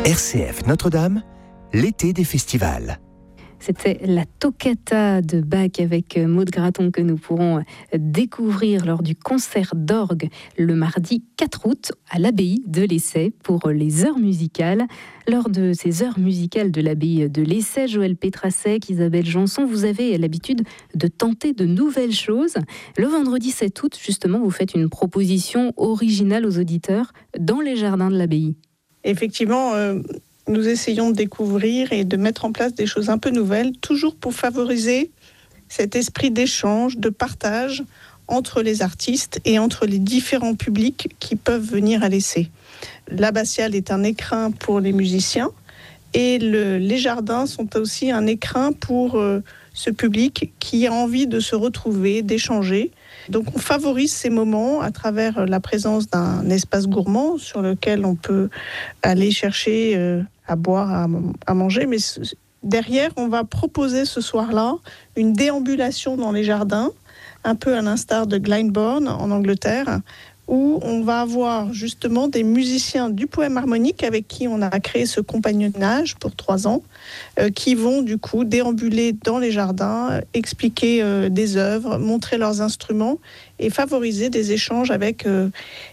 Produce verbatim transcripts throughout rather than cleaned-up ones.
R C F Notre-Dame, l'été des festivals. C'était la toccata de Bach avec Maud Graton que nous pourrons découvrir lors du concert d'orgue le mardi quatre août à l'abbaye de l'Essai pour les heures musicales. Lors de ces heures musicales de l'abbaye de l'Essai, Joël Pétrasek, Isabelle Janson, vous avez l'habitude de tenter de nouvelles choses. Le vendredi sept août, justement, vous faites une proposition originale aux auditeurs dans les jardins de l'abbaye. Effectivement, euh, nous essayons de découvrir et de mettre en place des choses un peu nouvelles, toujours pour favoriser cet esprit d'échange, de partage entre les artistes et entre les différents publics qui peuvent venir à l'Essai. L'abbatiale est un écrin pour les musiciens et le, les jardins sont aussi un écrin pour euh, ce public qui a envie de se retrouver, d'échanger. Donc on favorise ces moments à travers la présence d'un espace gourmand sur lequel on peut aller chercher euh, à boire, à, à manger. Mais derrière, on va proposer ce soir-là une déambulation dans les jardins, un peu à l'instar de Glyndebourne en Angleterre, où on va avoir justement des musiciens du poème harmonique avec qui on a créé ce compagnonnage pour trois ans, euh, qui vont du coup déambuler dans les jardins, expliquer euh, des œuvres, montrer leurs instruments et favoriser des échanges avec euh,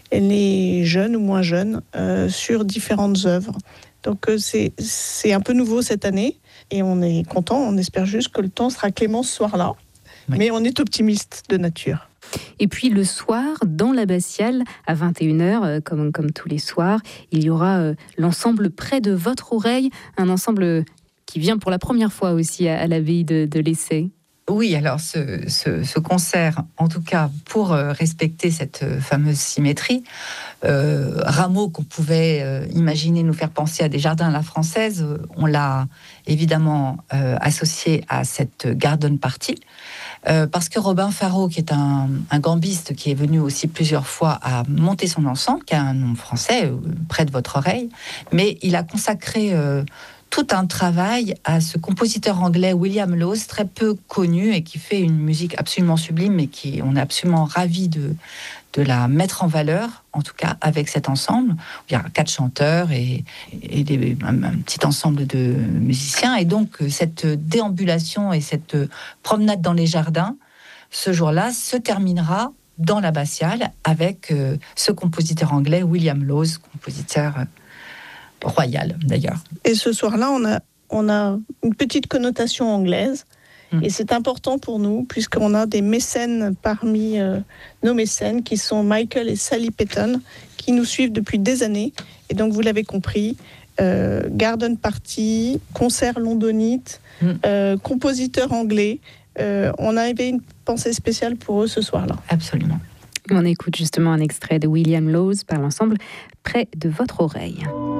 les jeunes ou moins jeunes euh, sur différentes œuvres. Donc euh, c'est, c'est un peu nouveau cette année et on est content, on espère juste que le temps sera clément ce soir-là, oui. Mais on est optimiste de nature. Et puis le soir, dans l'abbatiale, à vingt et une heures, euh, comme, comme tous les soirs, il y aura euh, l'ensemble près de votre oreille, un ensemble qui vient pour la première fois aussi à, à l'abbaye de, de l'Essai. Oui, alors ce, ce, ce concert, en tout cas pour euh, respecter cette euh, fameuse symétrie, euh, Rameau qu'on pouvait euh, imaginer nous faire penser à des jardins à la française, euh, on l'a évidemment euh, associé à cette garden party. Euh, parce que Robin Faro, qui est un, un gambiste qui est venu aussi plusieurs fois à monter son ensemble, qui a un nom français, euh, près de votre oreille, mais il a consacré euh, tout un travail à ce compositeur anglais William Lowes, très peu connu et qui fait une musique absolument sublime et qui on est absolument ravis de, de la mettre en valeur, en tout cas avec cet ensemble. Il y a quatre chanteurs et, et des, un, un petit ensemble de musiciens. Et donc cette déambulation et cette promenade dans les jardins, ce jour-là, se terminera dans l'abbatiale avec euh, ce compositeur anglais William Lowes, compositeur euh, royal d'ailleurs. Et ce soir-là, on a, on a une petite connotation anglaise. Mmh. Et c'est important pour nous, puisqu'on a des mécènes parmi euh, nos mécènes, qui sont Michael et Sally Peyton, qui nous suivent depuis des années. Et donc, vous l'avez compris, euh, garden party, concert londonite, mmh. euh, compositeur anglais. Euh, on avait une pensée spéciale pour eux ce soir-là. Absolument. On écoute justement un extrait de William Lowes par l'ensemble Près de votre oreille.